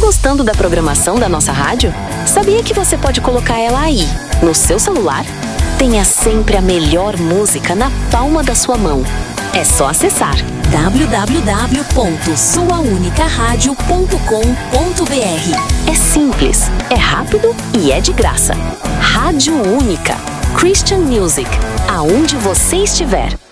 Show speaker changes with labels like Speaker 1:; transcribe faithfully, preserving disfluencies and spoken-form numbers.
Speaker 1: Gostando da programação da nossa rádio? Sabia que você pode colocar ela aí, no seu celular? Tenha sempre a melhor música na palma da sua mão. É só acessar w w w ponto sua única rádio ponto com ponto b r. É simples, é rápido e é de graça. Rádio Única. Christian Music, aonde você estiver.